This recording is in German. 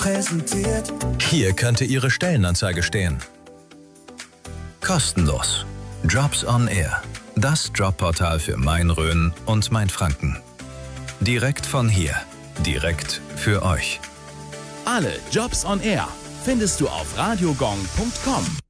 präsentiert. Hier könnte Ihre Stellenanzeige stehen. Kostenlos. Jobs on Air. Das Jobportal für Main-Rhön und Main-Franken. Direkt von hier. Direkt für euch. Alle Jobs on Air findest du auf radiogong.com.